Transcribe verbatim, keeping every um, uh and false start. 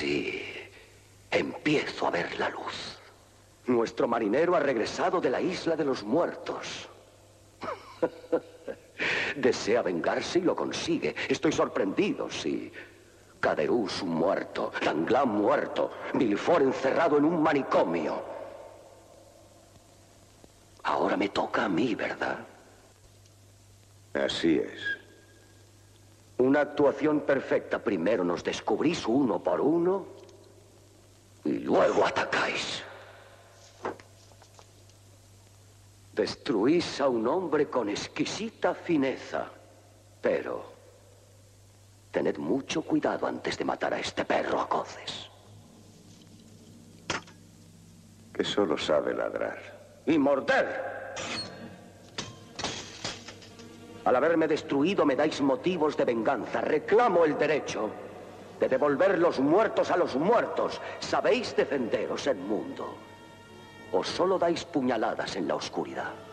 Sí, empiezo a ver la luz. Nuestro marinero ha regresado de la isla de los muertos. Desea vengarse y lo consigue. Estoy sorprendido, sí. Caderus muerto, Danglars muerto, Villefort encerrado en un manicomio. Ahora me toca a mí, ¿verdad? Así es. Una actuación perfecta. Primero nos descubrís uno por uno y luego atacáis. Destruís a un hombre con exquisita fineza, pero tened mucho cuidado antes de matar a este perro a coces. Que solo sabe ladrar. ¡Y morder! Al haberme destruido me dais motivos de venganza. Reclamo el derecho de devolver los muertos a los muertos. ¿Sabéis defenderos, Edmundo? ¿O solo dais puñaladas en la oscuridad?